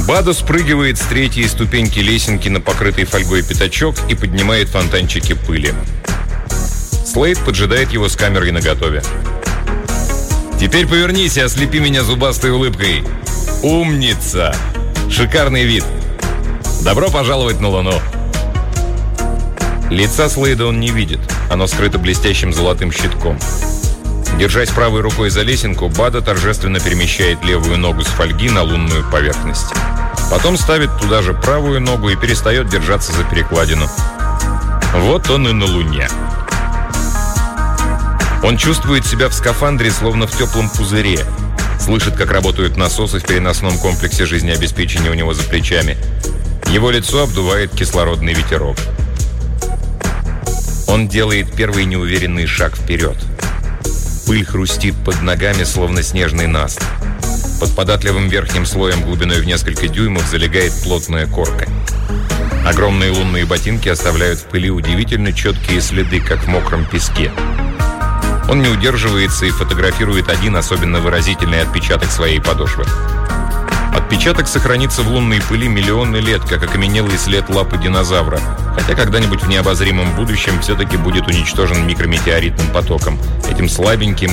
Бадо спрыгивает с третьей ступеньки лесенки на покрытый фольгой пятачок и поднимает фонтанчики пыли. Слейд поджидает его с камерой наготове. «Теперь повернись и ослепи меня зубастой улыбкой. Умница! Шикарный вид! Добро пожаловать на Луну!» Лица Слейда он не видит. Оно скрыто блестящим золотым щитком. Держась правой рукой за лесенку, Бадо торжественно перемещает левую ногу с фольги на лунную поверхность. Потом ставит туда же правую ногу и перестает держаться за перекладину. Вот он и на Луне. Он чувствует себя в скафандре, словно в теплом пузыре. Слышит, как работают насосы в переносном комплексе жизнеобеспечения у него за плечами. Его лицо обдувает кислородный ветерок. Он делает первый неуверенный шаг вперед. Пыль хрустит под ногами, словно снежный наст. Под податливым верхним слоем глубиной в несколько дюймов залегает плотная корка. Огромные лунные ботинки оставляют в пыли удивительно четкие следы, как в мокром песке. Он не удерживается и фотографирует один особенно выразительный отпечаток своей подошвы. Отпечаток сохранится в лунной пыли миллионы лет, как окаменелый след лапы динозавра, хотя когда-нибудь в необозримом будущем все-таки будет уничтожен микрометеоритным потоком, этим слабеньким